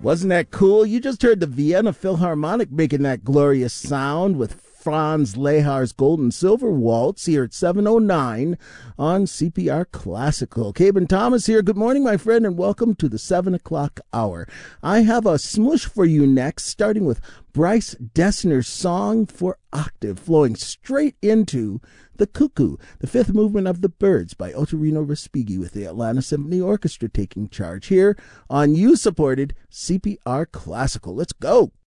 Wasn't that cool? You just heard the Vienna Philharmonic making that glorious sound with Franz Lehar's Gold and Silver Waltz here at 7:09 on CPR Classical. Caben Thomas here. Good morning, my friend, and welcome to the 7 o'clock hour. I have a smush for you next, starting with Bryce Dessner's Song for Octave, flowing straight into The Cuckoo, the fifth movement of The Birds by Ottorino Respighi, with the Atlanta Symphony Orchestra taking charge here on you-supported CPR Classical. Let's go.